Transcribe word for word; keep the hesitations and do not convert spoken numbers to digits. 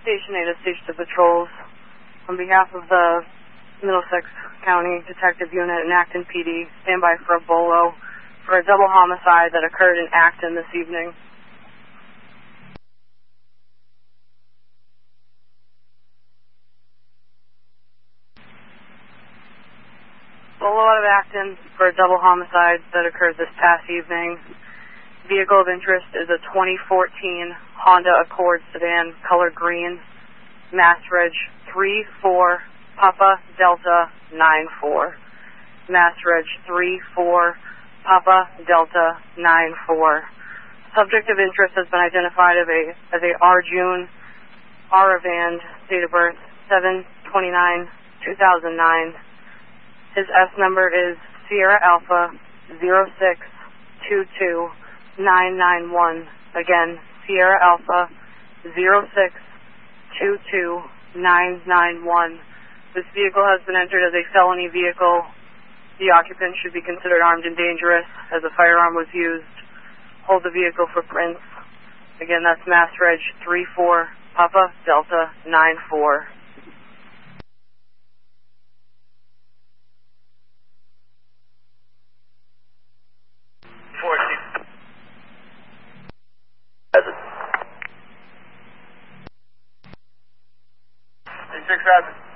Station eight is Station to Patrols. On behalf of the Middlesex County Detective Unit and Acton P D, stand by for a bolo for a double homicide that occurred in Acton this evening. Bolo out of Acton for a double homicide that occurred this past evening. Vehicle of interest is a twenty fourteen Honda Accord sedan, color green, Mass Reg three four Papa Delta nine four. Mass Reg three four Papa Delta nine four. Subject of interest has been identified as a, as a Arjun Aravand, date of birth seven twenty-nine two thousand nine. His S number is Sierra Alpha zero six two two nine nine one. Again, Sierra Alpha zero six two two nine nine one. This vehicle has been entered as a felony vehicle. The occupant should be considered armed and dangerous as a firearm was used. Hold the vehicle for prints. Again, that's Mass Reg three four Papa Delta nine four. six seven.